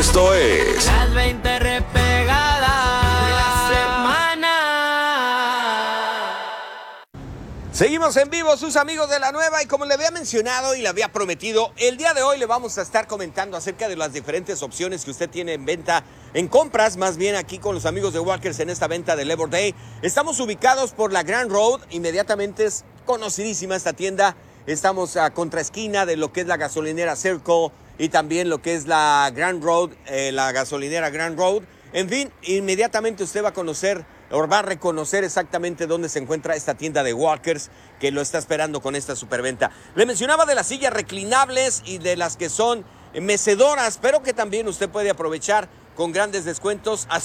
Esto es Las 20 repegadas de la semana. Seguimos en vivo, sus amigos de la nueva, y como le había mencionado y le había prometido, el día de hoy le vamos a estar comentando acerca de las diferentes opciones que usted tiene en venta, en compras, más bien aquí con los amigos de Walkers en esta venta de Labor Day. Estamos ubicados por la Grand Road, inmediatamente es conocidísima esta tienda. Estamos a contraesquina de lo que es la gasolinera Circle y también lo que es la Grand Road, la gasolinera Grand Road. En fin, inmediatamente usted va a conocer o va a reconocer exactamente dónde se encuentra esta tienda de Walkers que lo está esperando con esta superventa. Le mencionaba de las sillas reclinables y de las que son mecedoras, pero que también usted puede aprovechar con grandes descuentos.